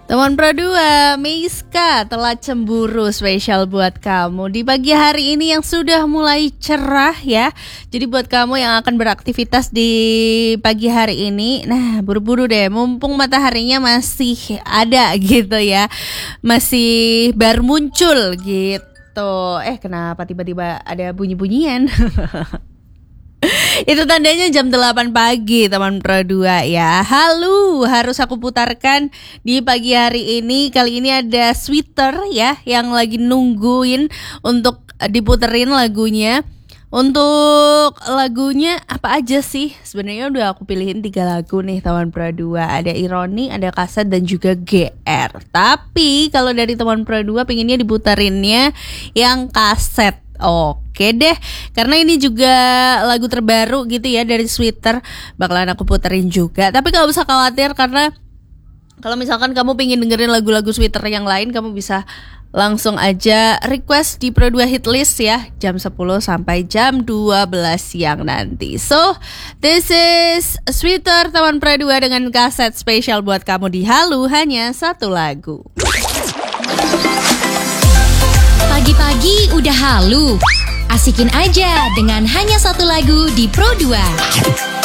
Teman Pro 2, Meiska telah cemburu spesial buat kamu di pagi hari ini yang sudah mulai cerah ya. Jadi buat kamu yang akan beraktivitas di pagi hari ini, nah buru-buru deh, mumpung mataharinya masih ada gitu ya, masih baru muncul gitu. Kenapa tiba-tiba ada bunyi-bunyian? Itu tandanya jam 8 pagi teman Pro 2 ya. Halo, harus aku putarkan di pagi hari ini. Kali ini ada Sweater ya yang lagi nungguin untuk diputerin lagunya. Untuk lagunya apa aja sih? Sebenarnya udah aku pilihin 3 lagu nih teman Pro 2. Ada Ironi, ada Kaset dan juga GR. Tapi kalau dari teman Pro 2 pengennya diputerinnya yang Kaset. Oke deh, karena ini juga lagu terbaru gitu ya dari Sweater, bakalan aku puterin juga. Tapi gak usah khawatir karena kalau misalkan kamu pengen dengerin lagu-lagu Sweater yang lain, kamu bisa langsung aja request di Pro 2 Hit List ya, jam 10 sampai jam 12 siang nanti. So, this is Sweater teman Pro 2 dengan Kaset spesial buat kamu di Halu, hanya 1 lagu. Pagi-pagi udah halu. Asikin aja dengan hanya 1 lagu di Pro 2.